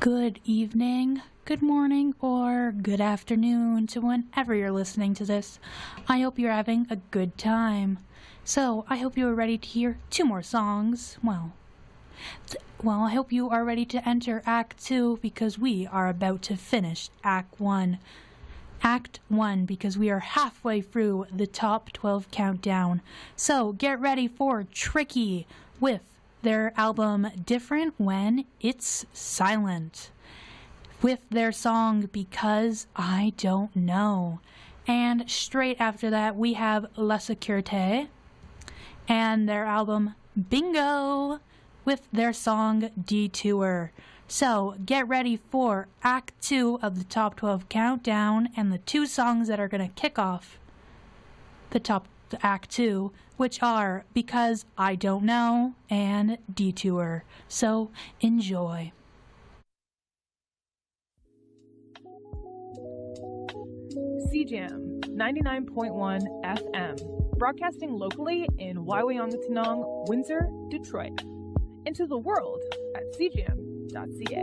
Good evening, good morning, or good afternoon to whenever you're listening to this. I hope you're having a good time. So, I hope you are ready to hear two more songs. I hope you are ready to enter Act 2 because we are about to finish Act 1. Act 1 because we are halfway through the top 12 countdown. So, get ready for Tricky with their album Different When It's Silent, with their song Because I Don't Know. And straight after that we have La Sécurité and their album Bingo with their song Detour. So get ready for Act 2 of the Top 12 Countdown and the two songs that are going to kick off the Act 2, which are Because I Don't Know and Detour. So enjoy. CJAM 99.1 FM, broadcasting locally in Waiwangatanong, Windsor, Detroit. Into the world at cjam.ca.